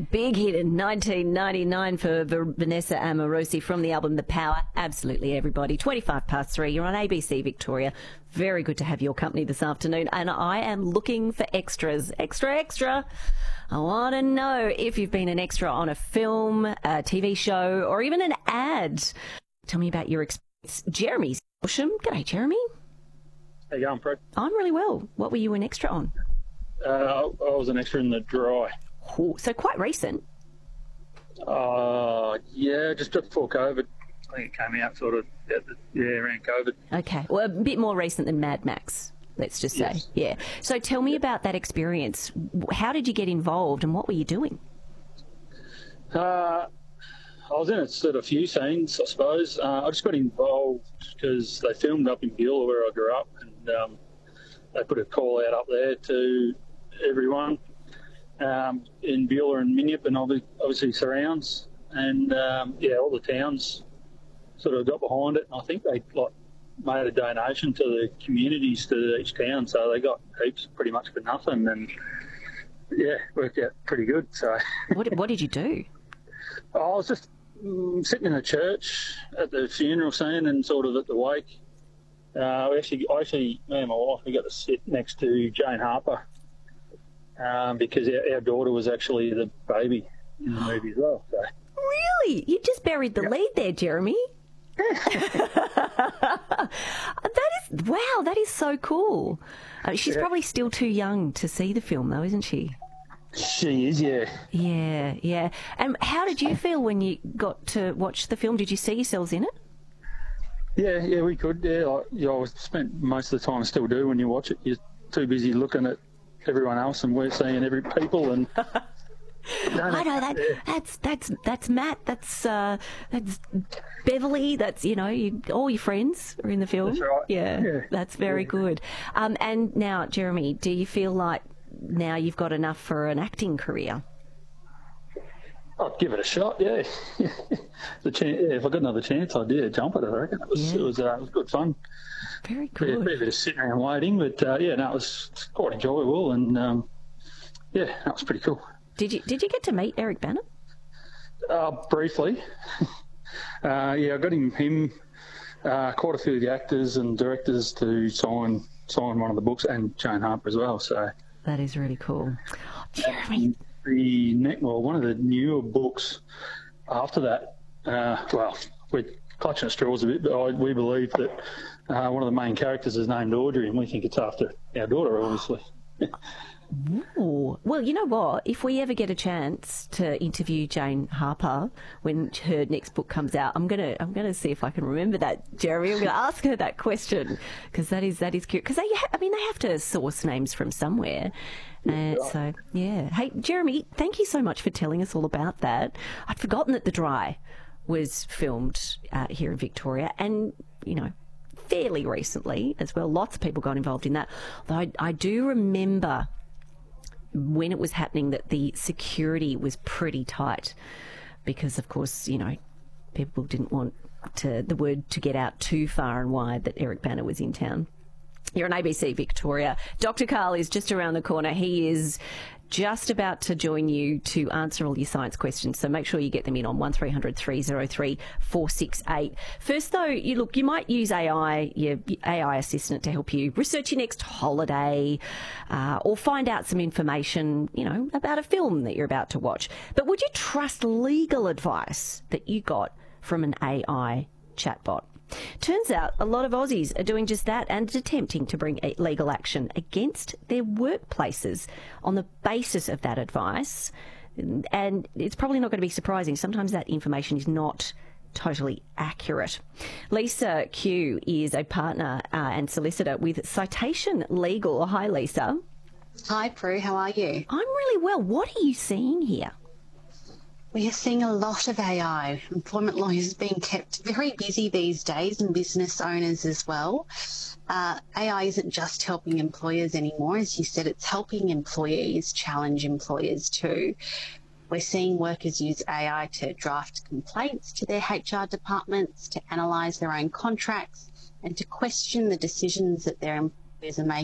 big hit in 1999 for Vanessa Amorosi from the album The Power. Absolutely, everybody. 3:25. You're on ABC Victoria. Very good to have your company this afternoon. And I am looking for extras. Extra. I want to know if you've been an extra on a film, a TV show, or even an ad. Tell me about your experience. Jeremy's awesome. G'day, Jeremy. How you going, Fred? I'm really well. What were you an extra on? I was an extra in The Dry. Oh, so quite recent. Yeah, just before COVID. I think it came out sort of around COVID. Okay, well, a bit more recent than Mad Max, let's just say. Yes. Yeah. So tell me about that experience. How did you get involved and what were you doing? I was in a few scenes, I suppose. I just got involved because they filmed up in Beulah where I grew up, and they put a call out up there to everyone in Beulah and Minyip and obviously surrounds, and all the towns sort of got behind it, and I think they made a donation to the communities to each town, so they got heaps pretty much for nothing, and worked out pretty good. So What did you do? I was just sitting in a church at the funeral scene and sort of at the wake. Actually, me and my wife, we got to sit next to Jane Harper because our daughter was actually the baby in the movie as well. So. Really? You just buried the lead there, Jeremy. That is so cool. She's probably still too young to see the film, though, isn't she? She is, yeah. Yeah. And how did you feel when you got to watch the film? Did you see yourselves in it? Yeah, we could. Yeah, I spent most of the time, still do, when you watch it. You're too busy looking at everyone else, and we're seeing every people and. I know that's Matt, that's Beverly, that's all your friends are in the film. That's right. Yeah. That's very good. And now, Jeremy, do you feel like now you've got enough for an acting career? I'd give it a shot. Yeah. If I got another chance, I'd jump at it. I reckon it was good fun. Very good. Yeah, a bit of sitting around waiting, but it was quite enjoyable, and that was pretty cool. Did you get to meet Eric Bana? Briefly. I got him quite a few of the actors and directors to sign one of the books, and Jane Harper as well. So that is really cool. Jeremy. One of the newer books after that, we're clutching at straws a bit, but we believe that one of the main characters is named Audrey, and we think it's after our daughter, obviously. Ooh. Well, you know what? If we ever get a chance to interview Jane Harper when her next book comes out, I'm gonna see if I can remember that, Jeremy. I'm gonna ask her that question because that is cute. Because they have to source names from somewhere. So yeah. Hey, Jeremy, thank you so much for telling us all about that. I'd forgotten that The Dry was filmed here in Victoria, and fairly recently as well. Lots of people got involved in that. Though I do remember when it was happening that the security was pretty tight because, of course, people didn't want the word to get out too far and wide that Eric Bana was in town. You're on ABC Victoria. Dr. Karl is just around the corner. He is just about to join you to answer all your science questions, so make sure you get them in on 1300 303 468. First, though, you might use AI, your AI assistant, to help you research your next holiday or find out some information, about a film that you're about to watch. But would you trust legal advice that you got from an AI chatbot? Turns out a lot of Aussies are doing just that and attempting to bring legal action against their workplaces on the basis of that advice. And it's probably not going to be surprising. Sometimes that information is not totally accurate. Lisa Q is a partner and solicitor with Citation Legal. Hi, Lisa. Hi, Prue. How are you? I'm really well. What are you seeing here? We are seeing a lot of AI. Employment lawyers being kept very busy these days, and business owners as well. AI isn't just helping employers anymore. As you said, it's helping employees challenge employers too. We're seeing workers use AI to draft complaints to their HR departments, to analyse their own contracts, and to question the decisions that their employers are making